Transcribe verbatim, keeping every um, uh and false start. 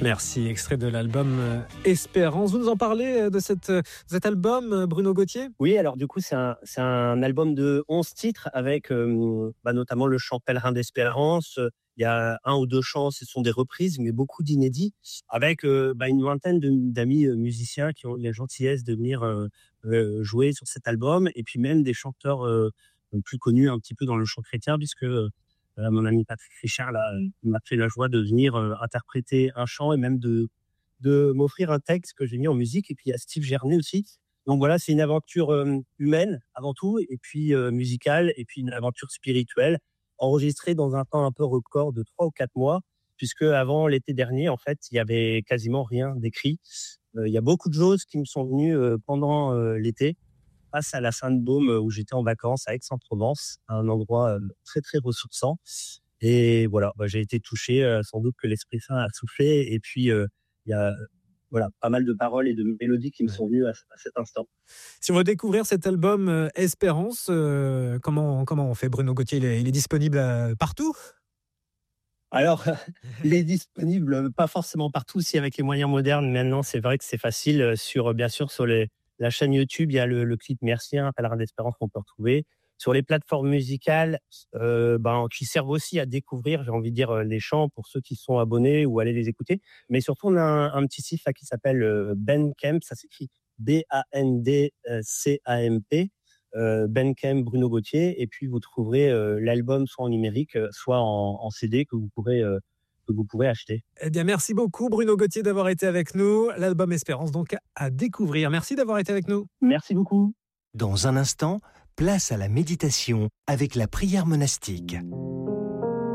Merci, extrait de l'album euh, Espérance. Vous nous en parlez euh, de, cette, euh, de cet album, euh, Bruno Gauthier ? Oui, alors du coup, c'est un, c'est un album de onze titres avec euh, bah, notamment le chant Pèlerin d'Espérance. Il y a un ou deux chants, ce sont des reprises, mais beaucoup d'inédits, avec euh, bah, une vingtaine de, d'amis euh, musiciens qui ont eu la gentillesse de venir euh, euh, jouer sur cet album, et puis même des chanteurs euh, plus connus un petit peu dans le chant chrétien, puisque euh, mon ami Patrick Richard là, m'a fait la joie de venir euh, interpréter un chant et même de, de m'offrir un texte que j'ai mis en musique. Et puis il y a Steve Gernet aussi. Donc voilà, c'est une aventure euh, humaine avant tout, et puis euh, musicale, et puis une aventure spirituelle, enregistrée dans un temps un peu record de trois ou quatre mois, puisque avant l'été dernier, en fait, il y avait quasiment rien d'écrit. Euh, il y a beaucoup de choses qui me sont venues euh, pendant euh, l'été, face à la Sainte-Baume, où j'étais en vacances à Aix-en-Provence, un endroit euh, très très ressourçant. Et voilà, bah, j'ai été touché, euh, sans doute que l'Esprit Saint a soufflé, et puis il euh, y a voilà, pas mal de paroles et de mélodies qui me sont venues à, à cet instant. Si on veut découvrir cet album euh, Espérance, euh, comment, comment on fait ? Bruno Gauthier, il est, il est disponible euh, partout ? Alors, il est disponible pas forcément partout, si avec les moyens modernes. Maintenant, c'est vrai que c'est facile. Sur, bien sûr, sur les, la chaîne YouTube, il y a le, le clip Merci, un Pèlerin d'Espérance qu'on peut retrouver. Sur les plateformes musicales, euh, ben, qui servent aussi à découvrir, j'ai envie de dire, les chants pour ceux qui sont abonnés ou aller les écouter. Mais surtout, on a un, un petit site là, qui s'appelle euh, Bandcamp, ça s'écrit B A N D C A M P, euh, Bandcamp Bruno Gauthier, et puis vous trouverez euh, l'album soit en numérique, soit en, en C D que vous pourrez euh, que vous pourrez acheter. Eh bien, merci beaucoup Bruno Gauthier d'avoir été avec nous. L'album Espérance donc à découvrir. Merci d'avoir été avec nous. Merci beaucoup. Dans un instant, place à la méditation avec la prière monastique.